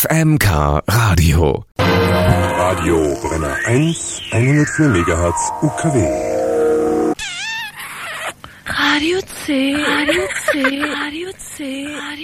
FMK Radio. Radio Brenner 1, 104 MHz UKW. Radio C, Radio C, Radio C.